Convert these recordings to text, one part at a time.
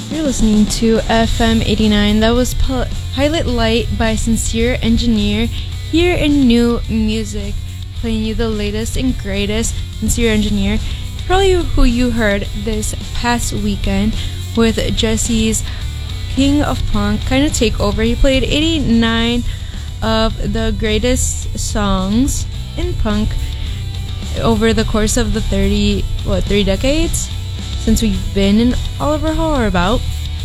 You're listening to FM 89. That was Pilot Light by Sincere Engineer here in New Music, playing you the latest and greatest. Sincere Engineer, probably who you heard this past weekend with Jesse's King of Punk kind of takeover. He played 89 of the greatest songs in punk over the course of the 3 decades since we've been in Oliver Hall or about.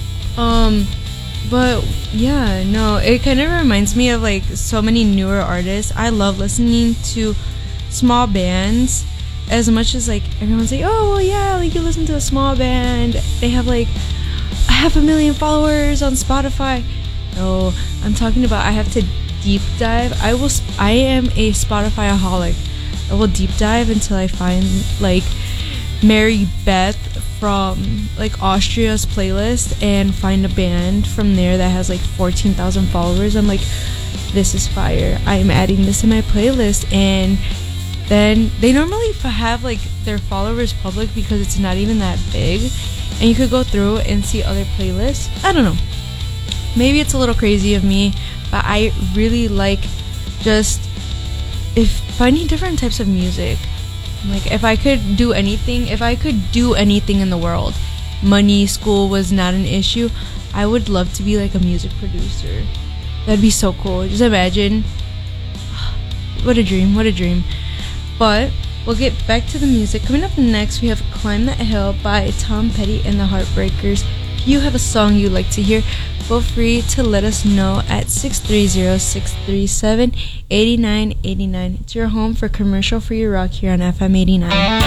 But yeah, no, it kind of reminds me of like so many newer artists. I love listening to small bands as much as like everyone's like, oh well, yeah, like you listen to a small band, they have like 500,000 followers on Spotify. No, I'm talking about I have to deep dive. I am a Spotify-aholic. I will deep dive until I find like Mary Beth from like Austria's playlist and find a band from there that has like 14,000 followers. I'm like, this is fire. I'm adding this to my playlist. And then they normally have like their followers public because it's not even that big, and you could go through and see other playlists. I don't know, maybe it's a little crazy of me, but I really like just finding different types of music. Like if I could do anything in the world, money, school was not an issue, I would love to be like a music producer. That'd be so cool. Just imagine. What a dream. But we'll get back to the music. Coming up next, we have Climb That Hill by Tom Petty and the Heartbreakers. If you have a song you'd like to hear, feel free to let us know at 630-637-8989. It's your home for commercial-free rock here on FM 89.